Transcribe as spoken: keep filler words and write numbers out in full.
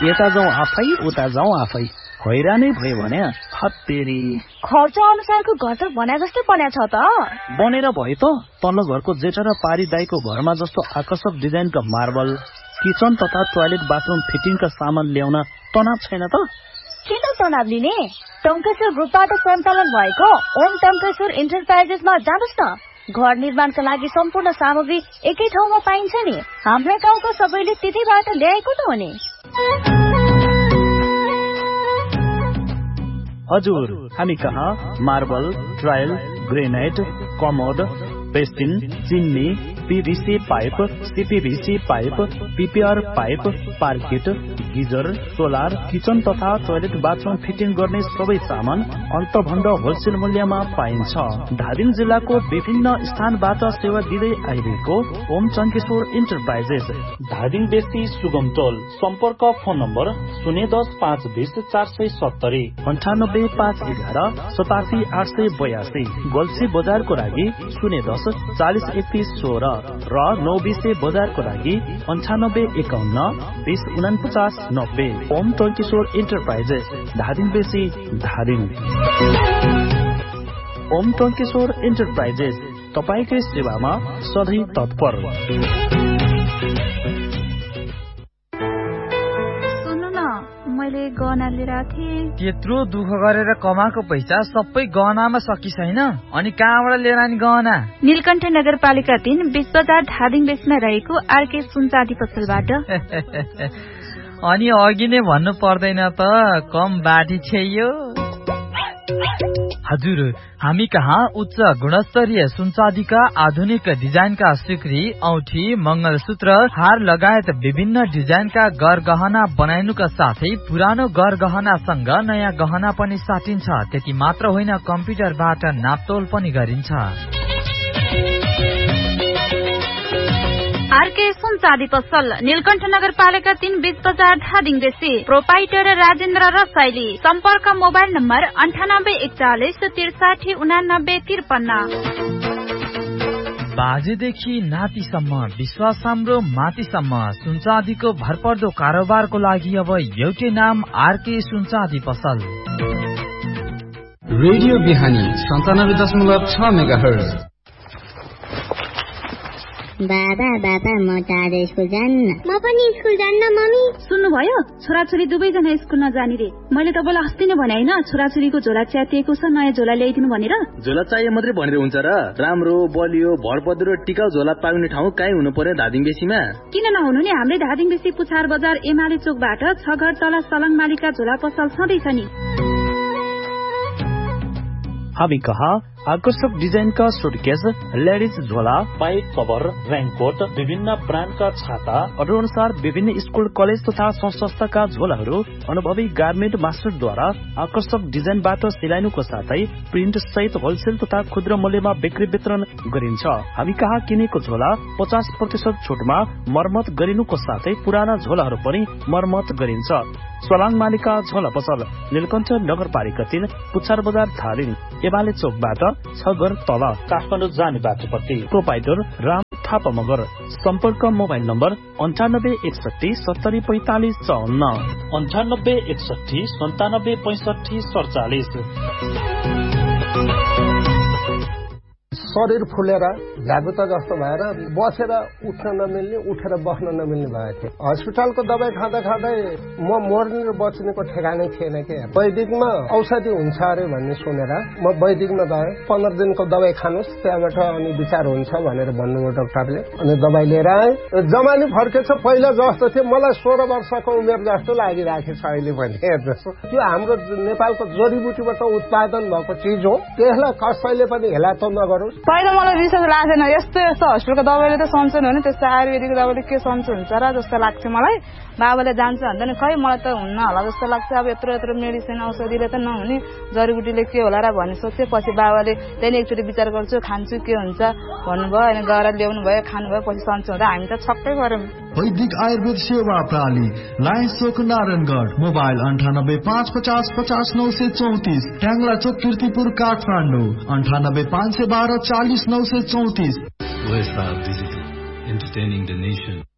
यता जाउँ आफै उता जाउँ आफै हैरानै भयो भने हत्तेरी खर्च अनुसारको घर त बने जस्तै बन्या छ त बनेर भयो त तल्लो घरको जेठा र पारी दाइको घरमा जस्तो आकर्षक डिजाइनका मार्बल किचन तथा टोयलेट बाथरुम फिटिङका सामान ल्याउन तनाव छैन त किन तनाव लिने टङ्केश्वर ग्रुपबाट सञ्चालन भएको ओम टङ्केश्वर इन्टरप्राइजेसमा जानुहोस् न घर निर्माणका लागि सम्पूर्ण सामग्री एकै ठाउँमा पाइन्छ नि हाम्रो गाउँको सबैले त्यतैबाट ल्याएको त हो नि हजुर हामी कहाँ marble tile granite commode basin chimney PVC pipe CPVC pipe PPR pipe पार्किट geyser solar kitchen तथा टोयलेट बाथरूम फिटिङ गर्ने सबै सामान अन्तभण्ड होलसेल मूल्यमा पाइन्छ धादिङ जिल्लाको विभिन्न स्थानबाट सेवा दिँदै आइरहेको ओम टङ्केश्वर इन्टरप्राइजेस धादिङ बेसी सुगम टोल सम्पर्क फोन नम्बर शून्य दस पाँच बीस चार सय सत्तरी अन्ठानब्बे पाँच एघार सतासी आठ सय बयासी गल्सी बजारको लागि शून्य दस चालिस एकतीस सोह्र र नौ बिसे बजारको लागि अन्ठानब्बे एकाउन्न बीस उनापचास नब्बे ओम टङ्केश्वर इन्टरप्राइजेस धादिङ बेसी धादिङ ओम टङ्केश्वर इन्टरप्राइजेस तपाईकै सेवामा सधैँ तत्पर मैले गहना लिएर थिएँ त्यत्रो दुःख गरेर कमाएको पैसा सबै गहनामा सकिसैन अनि कहाँबाट लिएर आनी गहना नीलकण्ठ नगरपालिका तीन बीच बजार धादिङ बेसमा रहेको आरके सुनचाँदी पसलबाट अनि अघि नै भन्नु पर्दैन त कम बाटी छैयो हजुर हामी कहाँ उच्च गुणस्तरीय सुनचाँदीका आधुनिक डिजाइनका सिक्री औठी मंगलसूत्र हार लगायत विभिन्न डिजाइनका गरगहना बनाइनुका साथै पुरानो गरगहनासँग नयाँ गहना पनि साटिन्छ त्यति मात्र होइन कम्प्युटरबाट नापतोल पनि गरिन्छ आरके सुनचाँदी पसल नीलकण्ठ नगरपालिका तीन बीच बजार धादिङ बेसी प्रोपाइटर राजेन्द्र रसाइली सम्पर्क मोबाइल नम्बर अन्ठानब्बे एकचालिस त्रिसाठी उनानब्बे त्रिपन्न बाजेदेखि नातिसम्म विश्वास हाम्रो माथिसम्म सुनचाँदीको भरपर्दो कारोबारको लागि अब एउटै नाम आरके सुनचाँदी पसल रेडियो बिहानी सन्तानब्बे दशमलव छ मेगा हर्ज बाबा बाबा म टाढो स्कुल जान्न म पनि स्कुल जान्न मम्मी सुन्नुभयो छोराछोरी दुवैजना स्कुल नजाने रे मैले तपाईँलाई अस्ति नै भने होइन छोराछोरीको झोला च्यातिएको छ नयाँ झोला ल्याइदिनु भनेर झोला चाहिए मात्रै भनेर हुन्छ र राम्रो बलियो भरपर्दो र टिकाउ झोला पाउने ठाउँ कहीँ हुनु पर्यो धादिङ बेसीमा किन नहुनु नि हाम्रै धादिङ बेसी पुछार बजार एमाले चोकबाट छ घर तल सलङ मालिका झोला पसल छँदैछ नि हामी कहाँ आकर्षक डिजाइनका सुटकेस लेडिज झोला पाइप कभर रेनकोट विभिन्न ब्रान्डका छाता अरू अनुसार विभिन्न स्कुल कलेज तथा संस्थाका झोलाहरू अनुभवी गार्मेन्ट मास्टरद्वारा आकर्षक डिजाइनबाट सिलाइनुको साथै प्रिन्ट सहित होलसेल तथा खुद्रा मूल्यमा बिक्री वितरण गरिन्छ हामी कहाँ किनेको झोला पचास प्रतिशत छुटमा मर्मत गरिनुको साथै पुराना झोलाहरू पनि मर्मत गरिन्छ सलाङ मालिका झोला पसल नीलकण्ठ नगरपालिका तीन पुच्छार बजार धादिङ एमाले चोकबाट छ घर तल काठमाडौँ जाने बाटोपट्टि प्रोपाइटर राम थापा मगर सम्पर्क मोबाइल नम्बर अन्ठानब्बे एकसठी सत्तरी पैंतालिस चौन्न अन्ठानब्बे एकसठी सन्तानब्बे पैंसठी सडचालिस शरीर फुलेर झ्यागुता जस्तो भएर बसेर उठ्न नमिल्ने उठेर बस्न नमिल्ने भएको थियो हस्पिटलको दबाई खाँदा खाँदै म मर्ने र बच्नेको ठेगानै थिएन के वैदिकमा औषधि हुन्छ अरे भन्ने सुनेर म वैदिकमा गएँ पन्ध्र दिनको दबाई खानुहोस् त्यहाँबाट अनि विचार हुन्छ भनेर भन्नुभयो डाक्टरले अनि दबाई लिएर आएँ जमानी फर्केछ पहिला जस्तो थियो मलाई सोह्र वर्षको उमेर जस्तो लागिरहेको छ अहिले पनि हेर्नुहोस् त्यो हाम्रो नेपालको जडीबुटीबाट उत्पादन भएको चिज हो त्यसलाई कसैले पनि हेला त नगरोस् पहिला मलाई विश्वास लागेन यस्तो यस्तो हस्पिटलको दबाईले त सन्चो हुने त्यस्तो आयुर्वेदिकको दबाईले के सन्चो हुन्छ र जस्तो लाग्थ्यो मलाई बाबाले जान्छ भन्दा नि खै मलाई त हुन्न होला जस्तो लाग्छ अब यत्रो यत्रो मेडिसिन औषधिले त नहुने जडीबुटीले के होला र भन्ने सोचे पछि बाबाले त्यहाँदेखि एकचोटि विचार गर्छु खान्छु के हुन्छ भन्नुभयो अनि गएर ल्याउनु भयो खानुभयो पछि सन्चो हुँदा हामी त छक्कै गऱ्यौँ वैदिक आयुर्वेद सेवा प्रणाली लायन्स चोक नारायणगढ मोबाइल अन्ठानब्बे पाँच पचास पचास नौ सय चौतिस ट्याङ्ला चोक कीर्तिपुर काठमाडौँ अन्ठानब्बे पाँच सय बाह्र चालिस नौ सय चौतिस Westbound Digital, entertaining the nation.